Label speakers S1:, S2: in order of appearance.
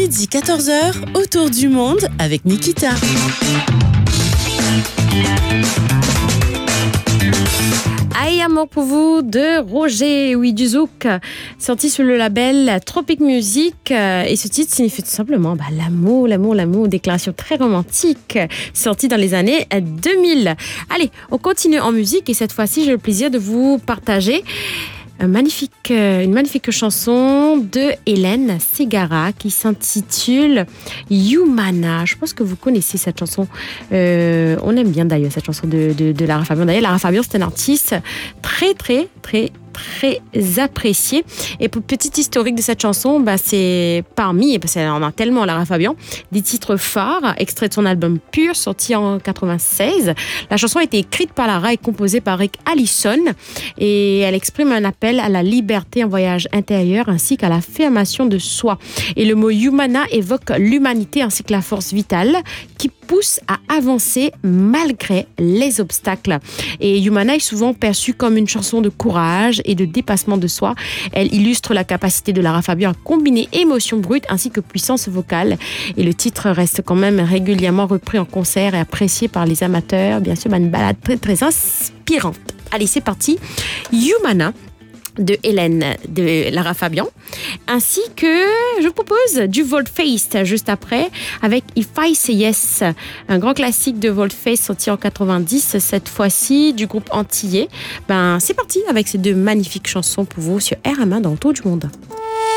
S1: Midi 14h, autour du monde avec Nikita.
S2: Aïe, amour pour vous de Roger, oui, du Zouk, sorti sur le label Tropic Music. Et ce titre signifie tout simplement l'amour, déclaration très romantique, sortie dans les années 2000. Allez, on continue en musique et cette fois-ci, j'ai le plaisir de vous partager une magnifique chanson de Hélène Ségara qui s'intitule Yumana. Je pense que vous connaissez cette chanson. On aime bien d'ailleurs cette chanson de Lara Fabian. D'ailleurs, Lara Fabian, c'est un artiste très apprécié. Et pour petite historique de cette chanson, c'est parmi, parce qu'on en a tellement Lara Fabian, des titres phares, extraits de son album Pur, sorti en 96. La chanson a été écrite par Lara et composée par Rick Allison. Et elle exprime un appel à la liberté en voyage intérieur ainsi qu'à l'affirmation de soi. Et le mot Yumana évoque l'humanité ainsi que la force vitale qui pousse à avancer malgré les obstacles. Et Yumana est souvent perçue comme une chanson de courage et de dépassement de soi. Elle illustre la capacité de Lara Fabian à combiner émotion brute ainsi que puissance vocale. Et le titre reste quand même régulièrement repris en concert et apprécié par les amateurs. Bien sûr, une balade très inspirante. Allez, c'est parti. Yumana de Hélène de Lara Fabian, ainsi que je vous propose du Voltface juste après avec If I Say Yes, un grand classique de Voltface sorti en 90, cette fois-ci du groupe antillais. C'est parti avec ces deux magnifiques chansons pour vous sur RMA dans le tour du monde.